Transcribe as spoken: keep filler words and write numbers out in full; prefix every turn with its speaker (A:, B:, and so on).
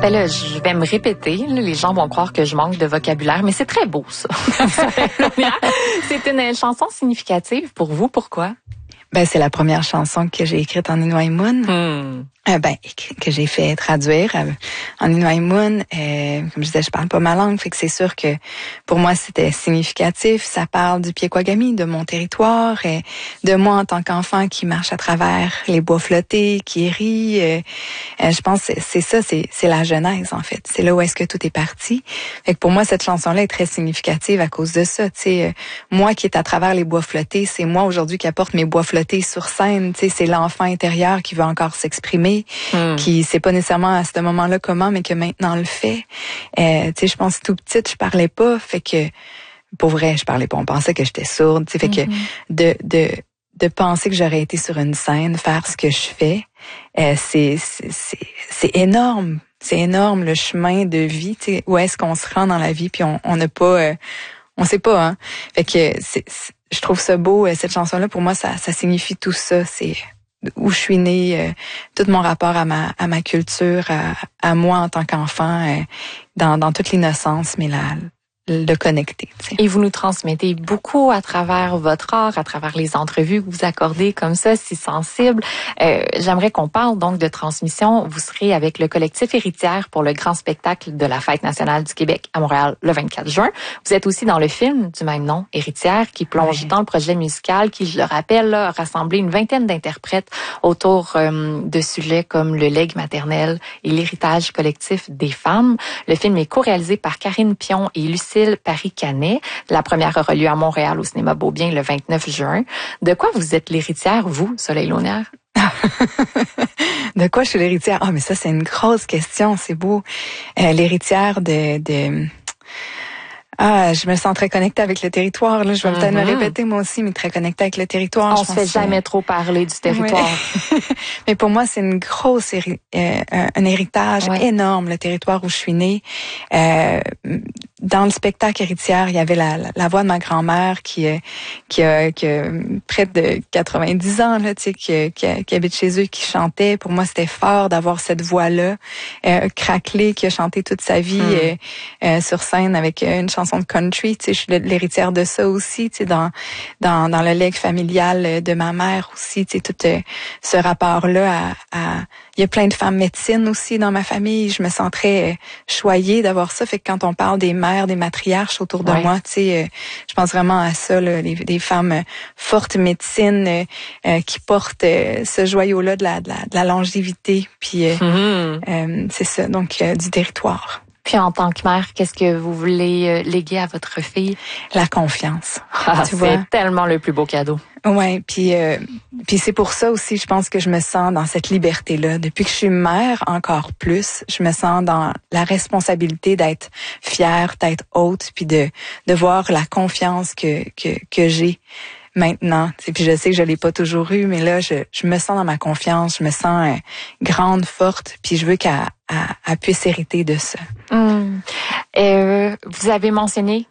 A: Ben là, je vais me répéter. Là, les gens vont croire que je manque de vocabulaire, mais c'est très beau, ça. C'est une chanson significative pour vous. Pourquoi?
B: Ben, c'est la première chanson que j'ai écrite en Inouï-Moon.
A: Hmm.
B: Euh, ben, que j'ai fait traduire euh, en Inouï-Moon. Euh, comme je disais, je parle pas ma langue, fait que c'est sûr que pour moi, c'était significatif. Ça parle du Piekouagami, de mon territoire, et de moi en tant qu'enfant qui marche à travers les bois flottés, qui rit. Euh, euh, je pense que c'est ça, c'est, c'est la genèse, en fait. C'est là où est-ce que tout est parti. Fait que pour moi, cette chanson-là est très significative à cause de ça. Tu sais, euh, moi qui est à travers les bois flottés, c'est moi aujourd'hui qui apporte mes bois flottés sur scène. Tu sais, c'est l'enfant intérieur qui veut encore s'exprimer. Mm. Qui sait pas nécessairement à ce moment-là comment, mais que maintenant le fait. Euh, tu sais, je pense tout petite, je parlais pas, fait que pour vrai, je parlais pas. On pensait que j'étais sourde, tu sais, fait mm-hmm. que de de de penser que j'aurais été sur une scène, faire ce que je fais, euh, c'est c'est c'est c'est énorme, c'est énorme le chemin de vie. Tu sais, où est-ce qu'on se rend dans la vie, puis on on n'a pas, euh, on sait pas, hein. Fait que c'est, c'est je trouve ça beau, cette chanson-là. Pour moi, ça ça signifie tout ça. C'est où je suis née, euh, tout mon rapport à ma à ma culture, à, à moi en tant qu'enfant, euh, dans dans toute l'innocence, mais la le connecter. T'sais.
A: Et vous nous transmettez beaucoup à travers votre art, à travers les entrevues que vous accordez comme ça, si sensibles. Euh, j'aimerais qu'on parle donc de transmission. Vous serez avec le collectif Héritière pour le grand spectacle de la Fête nationale du Québec à Montréal le vingt-quatre juin. Vous êtes aussi dans le film du même nom, Héritière, qui plonge ouais. dans le projet musical qui, je le rappelle, là, a rassemblé une vingtaine d'interprètes autour euh, de sujets comme le legs maternel et l'héritage collectif des femmes. Le film est co-réalisé par Karine Pion et Lucie Paris-Canet. La première aura lieu à Montréal au cinéma Beaubien le vingt-neuf juin. De quoi vous êtes l'héritière, vous, Soleil Launière?
B: De quoi je suis l'héritière? Ah, mais ça, c'est une grosse question, c'est beau. Euh, l'héritière de... de... Ah, je me sens très connectée avec le territoire. Là, je vais mm-hmm. peut-être me répéter moi aussi, mais très connectée avec le territoire.
A: On se fait jamais que... trop parler du territoire.
B: Ouais. Mais pour moi, c'est une grosse héri... euh, un héritage ouais. énorme, le territoire où je suis née. Euh, dans le spectacle Héritière, il y avait la, la, la voix de ma grand-mère qui qui a, qui a près de quatre-vingt-dix ans, là, tu sais, qui, qui, qui habite chez eux, qui chantait. Pour moi, c'était fort d'avoir cette voix-là, euh, craquelée, qui a chanté toute sa vie mm. euh, euh, sur scène avec une chanson de country. Tu sais, je suis l'héritière de ça aussi, tu sais, dans dans dans le legs familial de ma mère aussi, tu sais, tout euh, ce rapport-là à, à il y a plein de femmes médecines aussi dans ma famille. Je me sens très euh, choyée d'avoir ça. Fait que quand on parle des mères, des matriarches autour de ouais. moi, tu sais, euh, je pense vraiment à ça, là, les, des femmes euh, fortes médecines euh, euh, qui portent euh, ce joyau-là de la, de la, de la longévité. Puis euh, mm-hmm. euh, c'est ça, donc euh, du territoire.
A: Puis en tant que mère, qu'est-ce que vous voulez léguer à votre fille?
B: La confiance.
A: Ah, tu vois? C'est tellement le plus beau cadeau.
B: Ouais, puis euh, puis c'est pour ça aussi, je pense que je me sens dans cette liberté-là. Depuis que je suis mère, encore plus, je me sens dans la responsabilité d'être fière, d'être haute, puis de de voir la confiance que que que j'ai maintenant. T'sais, puis je sais que je l'ai pas toujours eu, mais là, je je me sens dans ma confiance, je me sens euh, grande, forte, puis je veux qu'elle elle, elle puisse hériter de ça.
A: Mmh. Euh, vous avez mentionné